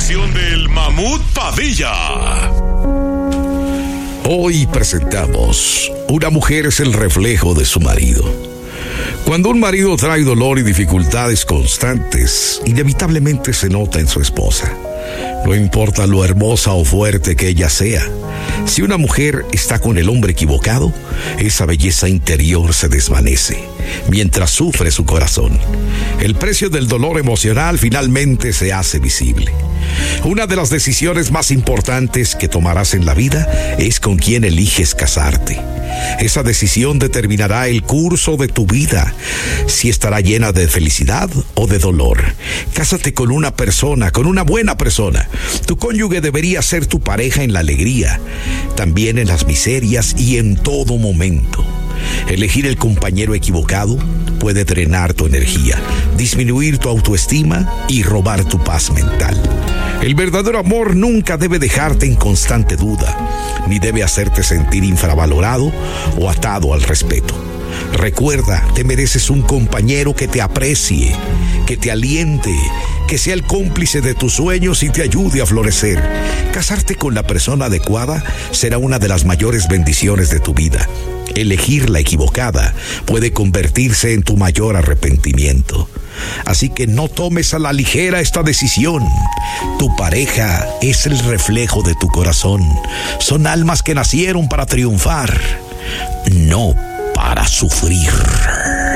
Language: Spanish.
sección del Mamut Padilla. Hoy presentamos: una mujer es el reflejo de su marido. Cuando un marido trae dolor y dificultades constantes, inevitablemente se nota en su esposa. No importa lo hermosa o fuerte que ella sea, si una mujer está con el hombre equivocado, esa belleza interior se desvanece, mientras sufre su corazón. El precio del dolor emocional finalmente se hace visible. Una de las decisiones más importantes que tomarás en la vida es con quién eliges casarte. Esa decisión determinará el curso de tu vida, si estará llena de felicidad o de dolor. Cásate con una persona, con una buena persona. Tu cónyuge debería ser tu pareja en la alegría, también en las miserias y en todo momento. Elegir el compañero equivocado puede drenar tu energía, disminuir tu autoestima y robar tu paz mental. El verdadero amor nunca debe dejarte en constante duda, ni debe hacerte sentir infravalorado o atado al respeto. Recuerda, te mereces un compañero que te aprecie, que te aliente, que sea el cómplice de tus sueños y te ayude a florecer. Casarte con la persona adecuada será una de las mayores bendiciones de tu vida. Elegir la equivocada puede convertirse en tu mayor arrepentimiento. Así que no tomes a la ligera esta decisión. Tu pareja es el reflejo de tu corazón. Son almas que nacieron para triunfar, no para sufrir.